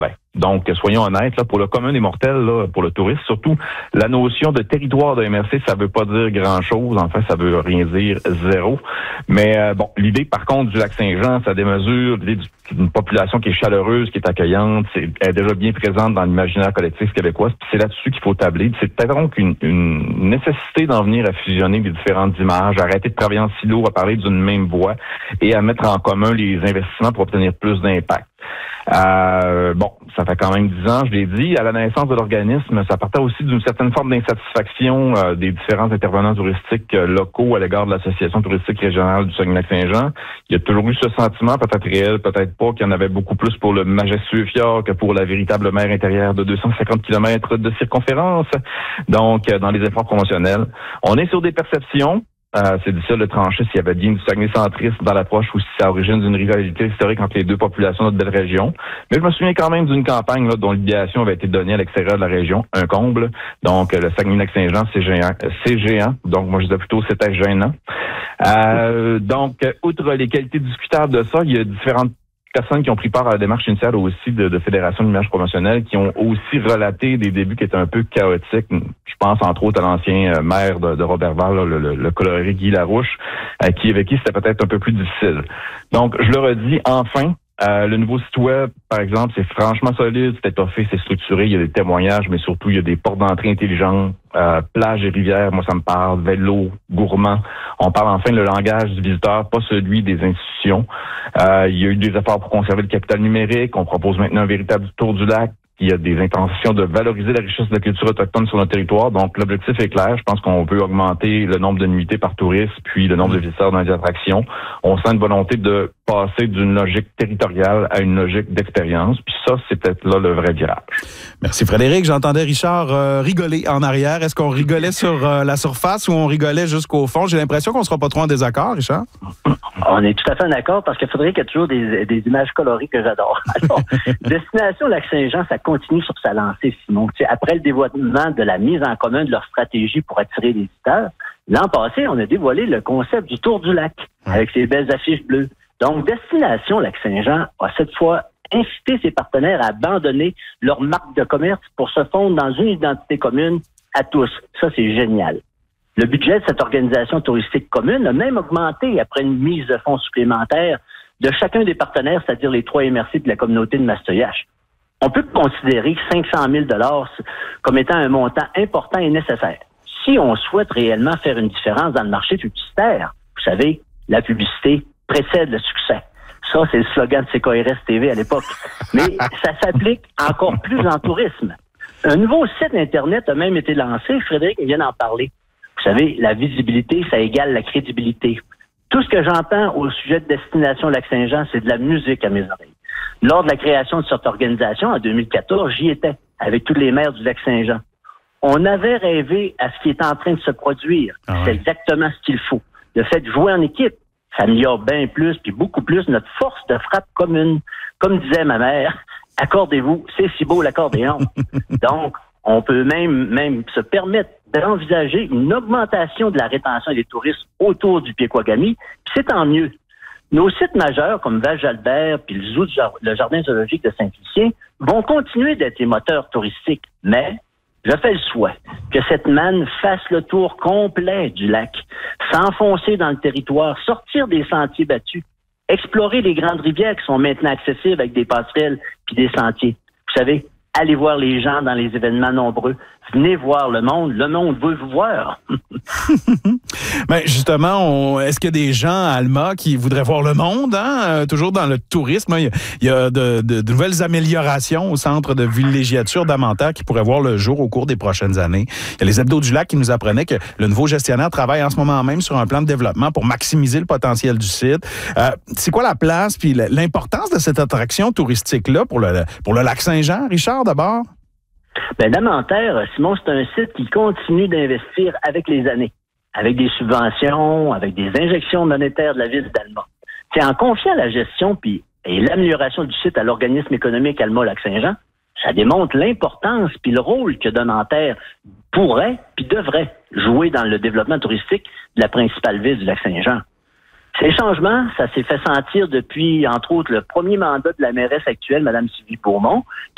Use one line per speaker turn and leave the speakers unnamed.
Donc, soyons honnêtes, là, pour le commun des mortels, là, pour le touriste, surtout, la notion de territoire de MRC, ça veut pas dire grand-chose. En fait, ça veut rien dire zéro. Mais l'idée, par contre, du Lac-Saint-Jean, ça démesure l'idée d'une population qui est chaleureuse, qui est accueillante, elle est déjà bien présente dans l'imaginaire collectif québécois. Puis c'est là-dessus qu'il faut tabler. C'est peut-être donc une nécessité d'en venir à fusionner les différentes images, arrêter de travailler en silo, à parler d'une même voix et à mettre en commun les investissements pour obtenir plus d'impact. Ça fait quand même 10 ans, je l'ai dit. À la naissance de l'organisme, ça partait aussi d'une certaine forme d'insatisfaction des différents intervenants touristiques locaux à l'égard de l'Association touristique régionale du Saguenay-Lac-Saint-Jean. Il y a toujours eu ce sentiment, peut-être réel, peut-être pas, qu'il y en avait beaucoup plus pour le majestueux fjord que pour la véritable mer intérieure de 250 km de circonférence. Donc, dans les efforts promotionnels, on est sur des perceptions. C'est difficile de trancher s'il y avait bien du Saguenay-centrisme dans l'approche ou si c'est à l'origine d'une rivalité historique entre les deux populations de notre belle région. Mais je me souviens quand même d'une campagne là, dont l'idéation avait été donnée à l'extérieur de la région, un comble. Donc, le Saguenay-Lac-Saint-Jean, c'est géant. C'est géant. Donc, moi, je disais plutôt c'était gênant. Donc, outre les qualités discutables de ça, il y a différentes personnes qui ont pris part à la démarche initiale aussi de Fédération d'image promotionnelle, qui ont aussi relaté des débuts qui étaient un peu chaotiques. Je pense entre autres à l'ancien maire de Robertval, là, le coloré Guy Larouche, avec qui c'était peut-être un peu plus difficile. Donc, je le redis, enfin, le nouveau site web, par exemple, c'est franchement solide, c'est étoffé, c'est structuré, il y a des témoignages, mais surtout, il y a des portes d'entrée intelligentes, plages et rivières, moi ça me parle, vélo, gourmand. On parle enfin le langage du visiteur, pas celui des institutions. Il y a eu des efforts pour conserver le capital numérique, on propose maintenant un véritable tour du lac. Il y a des intentions de valoriser la richesse de la culture autochtone sur notre territoire. Donc, l'objectif est clair. Je pense qu'on veut augmenter le nombre de nuitées par touriste, puis le nombre de visiteurs dans les attractions. On sent une volonté de passer d'une logique territoriale à une logique d'expérience. Puis ça, c'est peut-être là le vrai virage.
Merci Frédéric. J'entendais Richard rigoler en arrière. Est-ce qu'on rigolait sur la surface ou on rigolait jusqu'au fond? J'ai l'impression qu'on ne sera pas trop en désaccord, Richard.
On est tout à fait en accord parce que Frédéric a toujours des images colorées que j'adore. Alors, Destination Lac-Saint-Jean, ça continue sur sa lancée, Simon. Tu sais, après le dévoilement de la mise en commun de leur stratégie pour attirer les visiteurs, l'an passé, on a dévoilé le concept du Tour du lac avec ses belles affiches bleues. Donc, Destination Lac-Saint-Jean a cette fois incité ses partenaires à abandonner leur marque de commerce pour se fondre dans une identité commune à tous. Ça, c'est génial. Le budget de cette organisation touristique commune a même augmenté après une mise de fonds supplémentaire de chacun des partenaires, c'est-à-dire les 3 MRC de la communauté de Mastoyache. On peut considérer 500 000 $ comme étant un montant important et nécessaire. Si on souhaite réellement faire une différence dans le marché publicitaire, vous savez, la publicité précède le succès. Ça, c'est le slogan de CKRS TV à l'époque. Mais ça s'applique encore plus en tourisme. Un nouveau site Internet a même été lancé. Frédéric vient d'en parler. Vous savez, la visibilité, ça égale la crédibilité. Tout ce que j'entends au sujet de Destination Lac-Saint-Jean, c'est de la musique à mes oreilles. Lors de la création de cette organisation, en 2014, j'y étais, avec tous les maires du Lac-Saint-Jean. On avait rêvé à ce qui est en train de se produire. C'est exactement ce qu'il faut. Le fait de jouer en équipe, ça améliore bien plus, puis beaucoup plus, notre force de frappe commune. Comme disait ma mère, accordez-vous, c'est si beau l'accordéon. Donc, on peut même se permettre d'envisager une augmentation de la rétention des touristes autour du Piquagami, puis c'est tant mieux. Nos sites majeurs comme Val-Jalbert puis le Jardin zoologique de Saint-Félicien vont continuer d'être les moteurs touristiques, mais je fais le souhait que cette manne fasse le tour complet du lac, s'enfoncer dans le territoire, sortir des sentiers battus, explorer les grandes rivières qui sont maintenant accessibles avec des passerelles puis des sentiers. Vous savez, allez voir les gens dans les événements nombreux. Venez voir le monde veut vous voir.
Ben justement, est-ce qu'il y a des gens à Alma qui voudraient voir le monde, hein? Toujours dans le tourisme, il y a de nouvelles améliorations au centre de villégiature d'Amentaire qui pourraient voir le jour au cours des prochaines années. Il y a les Hebdos du Lac qui nous apprenaient que le nouveau gestionnaire travaille en ce moment même sur un plan de développement pour maximiser le potentiel du site. C'est quoi la place puis l'importance de cette attraction touristique-là pour le Lac-Saint-Jean, Richard, d'abord?
Ben, D'Amentaire, Simon, c'est un site qui continue d'investir avec les années, avec des subventions, avec des injections monétaires de la ville d'Alma. C'est en confiant la gestion et l'amélioration du site à l'organisme économique Alma-Lac-Saint-Jean, ça démontre l'importance puis le rôle que Amentaire pourrait puis devrait jouer dans le développement touristique de la principale ville du Lac-Saint-Jean. Ces changements, ça s'est fait sentir depuis, entre autres, le premier mandat de la mairesse actuelle, Mme Sylvie Beaumont,